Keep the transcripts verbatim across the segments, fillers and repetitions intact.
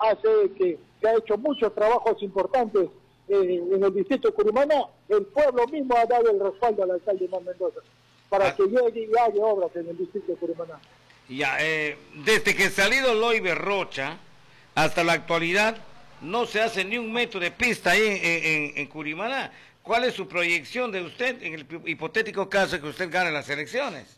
hace que, que ha hecho muchos trabajos importantes eh, en el distrito de Curumaná. El pueblo mismo ha dado el respaldo al alcalde Iván Mendoza para ah. que llegue y haya obras en el distrito de Curumaná. Ya, eh, desde que salido Loiber Rocha hasta la actualidad no se hace ni un metro de pista ahí en, en, en Curumaná. ¿Cuál es su proyección de usted en el hipotético caso de que usted gane las elecciones?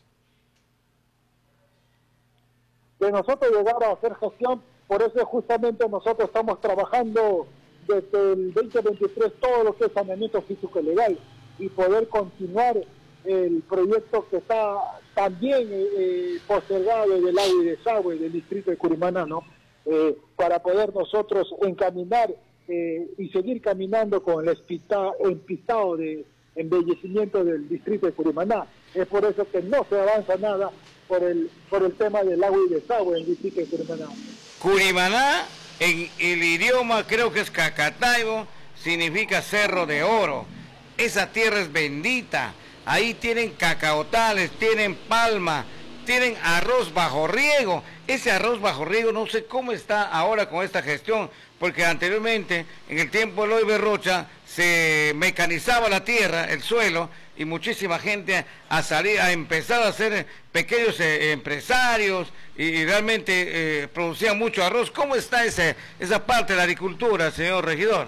De nosotros llegar a hacer gestión, por eso justamente nosotros estamos trabajando desde el veinte veintitrés todo lo que es saneamiento físico y legal y poder continuar el proyecto que está también eh, postergado del agua y desagüe del distrito de Curumaná, ¿no? Eh, para poder nosotros encaminar eh, y seguir caminando con el empistado de embellecimiento del distrito de Curumaná. Es por eso que no se avanza nada por el por el tema del agua y desagüe en el distrito de Curumaná. Curumaná, en el idioma creo que es cacataibo, significa cerro de oro. Esa tierra es bendita. Ahí tienen cacaotales, tienen palma, tienen arroz bajo riego. Ese arroz bajo riego no sé cómo está ahora con esta gestión, porque anteriormente, en el tiempo de Loiber Rocha, se mecanizaba la tierra, el suelo, y muchísima gente a salir, a empezar a ser pequeños eh, empresarios, y, y realmente eh, producían mucho arroz. ¿Cómo está ese, esa parte de la agricultura, señor regidor?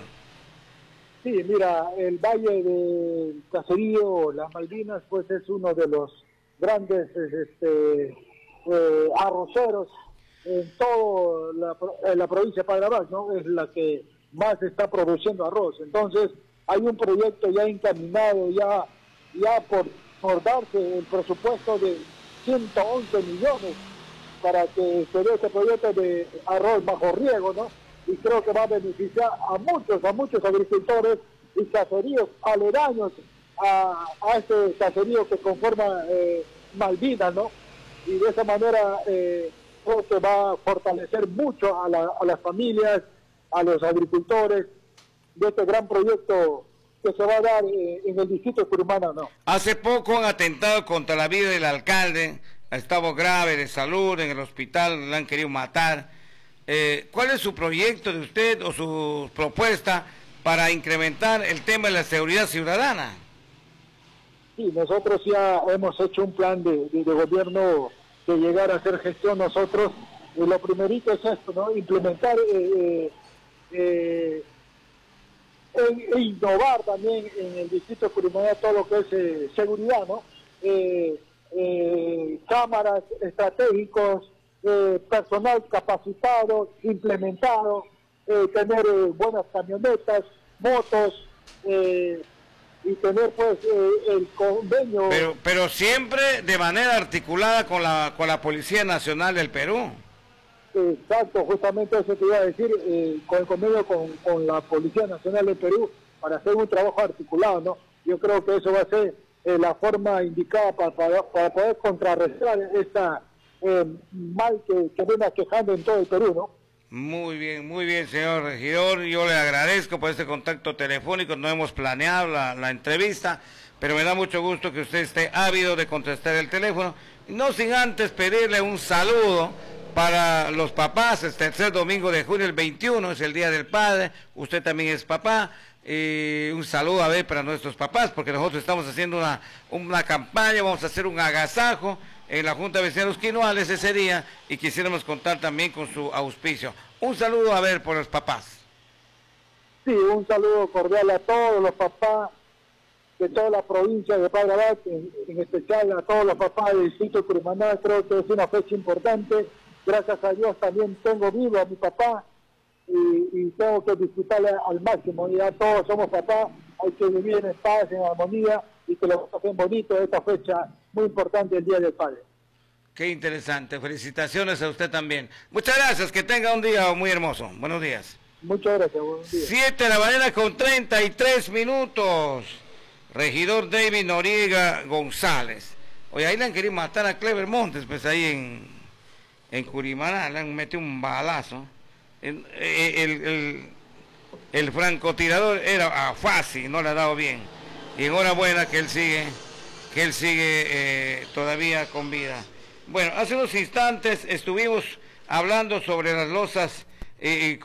Sí, mira, el Valle del Caserío, las Malvinas, pues es uno de los grandes este, eh, arroceros en toda la, en la provincia de Padre Abad, ¿no? Es la que más está produciendo arroz. Entonces, hay un proyecto ya encaminado, ya, ya por, por darse el presupuesto de ciento once millones para que se dé este proyecto de arroz bajo riego, ¿no? Y creo que va a beneficiar a muchos, a muchos agricultores y caseríos aledaños a, a este caserío que conforma eh, Malvinas, ¿no? Y de esa manera eh, creo que va a fortalecer mucho a, la, a las familias, a los agricultores, de este gran proyecto que se va a dar eh, en el distrito de Curumaná, ¿no? Hace poco han atentado contra la vida del alcalde, estaba grave de salud en el hospital, le han querido matar. Eh, ¿Cuál es su proyecto de usted o su propuesta para incrementar el tema de la seguridad ciudadana? Sí, nosotros ya hemos hecho un plan de, de, de gobierno de llegar a hacer gestión nosotros. Y lo primerito es esto, ¿no? Implementar eh, eh, e, e innovar también en el distrito de Curumaná todo lo que es eh, seguridad, ¿no? Eh, eh, cámaras estratégicos, Eh, personal capacitado, implementado, eh, tener eh, buenas camionetas, motos, eh, y tener pues eh, el convenio. Pero, pero siempre de manera articulada con la con la Policía Nacional del Perú. Exacto, justamente eso te iba a decir, eh, con el convenio con, con la Policía Nacional del Perú, para hacer un trabajo articulado, ¿no? Yo creo que eso va a ser eh, la forma indicada para, para, para poder contrarrestar esta Eh, mal que, que viene aquejando en todo el Perú, ¿no? Muy bien, muy bien, señor regidor. Yo le agradezco por este contacto telefónico. No hemos planeado la, la entrevista, pero me da mucho gusto que usted esté ávido de contestar el teléfono. No sin antes pedirle un saludo para los papás. El tercer domingo de junio, el veintiuno, es el Día del Padre. Usted también es papá. Y un saludo a ver para nuestros papás, porque nosotros estamos haciendo una, una campaña, vamos a hacer un agasajo en la Junta de Vecinos Quinoales ese día, y quisiéramos contar también con su auspicio. Un saludo a ver por los papás. Sí, un saludo cordial a todos los papás de toda la provincia de Padre Abad, en, en especial a todos los papás del distrito de Curumaná. Creo que es una fecha importante. Gracias a Dios también tengo vivo a mi papá y, y tengo que disfrutarle al máximo. Ya todos somos papás, hay que vivir en paz, en armonía, y que lo pasen bonito esta fecha muy importante, el Día del Padre. Qué interesante, felicitaciones a usted también. Muchas gracias, que tenga un día muy hermoso. Buenos días. Muchas gracias, buenos días. Siete de la mañana con treinta y tres minutos. Regidor David Noriega González. Oye, ahí le han querido matar a Clever Montes, pues ahí en, en Curumaná, le han metido un balazo. El, el, el, el francotirador era fácil, no le ha dado bien. Y enhorabuena que él sigue, que él sigue eh, todavía con vida. Bueno, hace unos instantes estuvimos hablando sobre las losas eh,